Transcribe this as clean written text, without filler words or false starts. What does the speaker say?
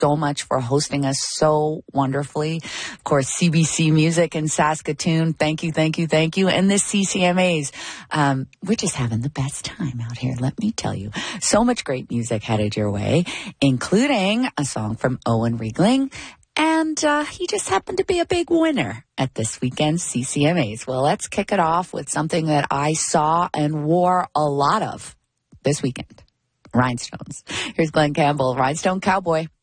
so much for hosting us so wonderfully. Of course, CBC Music in Saskatoon. Thank you, thank you, thank you. And this CCMA's, we're just having the best time out here, let me tell you. So much great music headed your way, including a song from Owen Riegling. And he just happened to be a big winner at this weekend's CCMAs. Well, let's kick it off with something that I saw and wore a lot of this weekend. Rhinestones. Here's Glenn Campbell, Rhinestone Cowboy.